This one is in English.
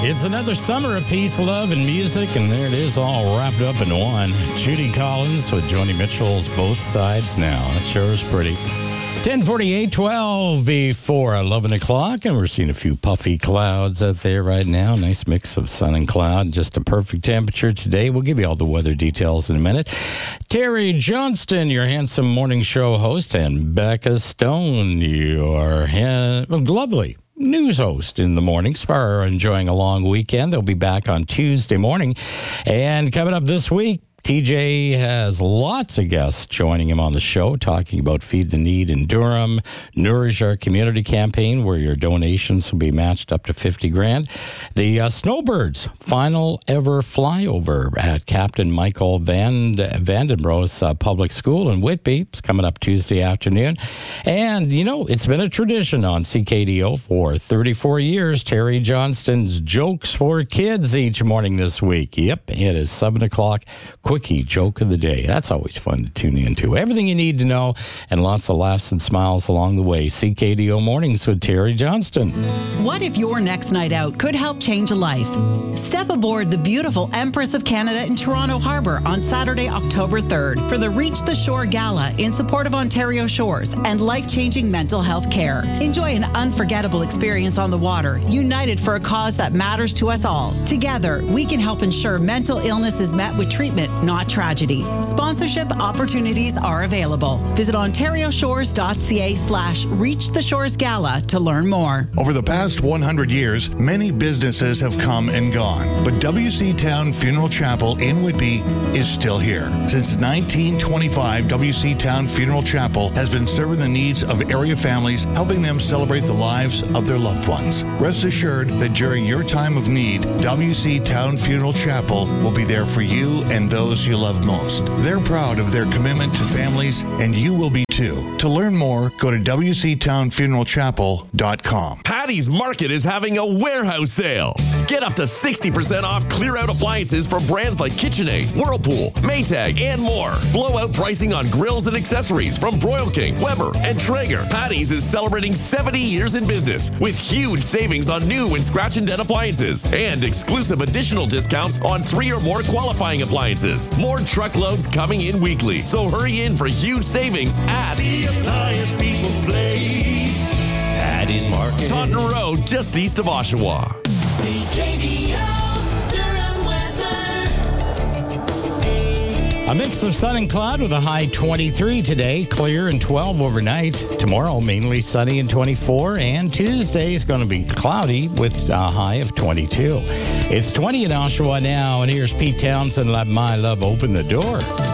It's another summer of peace, love, and music, and there it is, all wrapped up in one. Judy Collins with Joni Mitchell's Both Sides Now. That sure is pretty. 10:48, 12 before 11 o'clock, and we're seeing a few puffy clouds out there right now. Nice mix of sun and cloud, just a perfect temperature today. We'll give you all the weather details in a minute. Terry Johnston, your handsome morning show host, and Becca Stone, your lovely news host in the mornings. Are enjoying a long weekend. They'll be back on Tuesday morning. And coming up this week, TJ has lots of guests joining him on the show, talking about Feed the Need in Durham, Nourish Our Community campaign, where your donations will be matched up to $50,000. The Snowbirds final ever flyover at Captain Michael Vandenbro's Public School in Whitby. It's coming up Tuesday afternoon. And, you know, it's been a tradition on CKDO for 34 years. Terry Johnston's Jokes for Kids each morning this week. Yep, it is 7 o'clock. Quickie joke of the day. That's always fun to tune into. Everything you need to know and lots of laughs and smiles along the way. CKDO Mornings with Terry Johnston. What if your next night out could help change a life? Step aboard the beautiful Empress of Canada in Toronto Harbour on Saturday, October 3rd for the Reach the Shore Gala in support of Ontario Shores and life-changing mental health care. Enjoy an unforgettable experience on the water, united for a cause that matters to us all. Together, we can help ensure mental illness is met with treatment, not tragedy. Sponsorship opportunities are available. Visit ontarioshores.ca/Reach the Shores Gala to learn more. Over the past 100 years, many businesses have come and gone, but WC Town Funeral Chapel in Whitby is still here. Since 1925, WC Town Funeral Chapel has been serving the needs of area families, helping them celebrate the lives of their loved ones. Rest assured that during your time of need, WC Town Funeral Chapel will be there for you and those you love most. They're proud of their commitment to families, and you will be too. To learn more, go to wctownfuneralchapel.com. Patty's Market is having a warehouse sale. Get up to 60% off clear-out appliances from brands like KitchenAid, Whirlpool, Maytag, and more. Blowout pricing on grills and accessories from Broil King, Weber, and Traeger. Patty's is celebrating 70 years in business with huge savings on new and scratch and dent appliances and exclusive additional discounts on 3 or more qualifying appliances. More truckloads coming in weekly, so hurry in for huge savings at The Appliance People Place. Patty's Market. Taunton Road, just east of Oshawa. A mix of sun and cloud with a high 23 today, clear and 12 overnight. Tomorrow, mainly sunny and 24, and Tuesday is going to be cloudy with a high of 22. It's 20 in Oshawa now, and here's Pete Townsend, Let My Love Open the Door.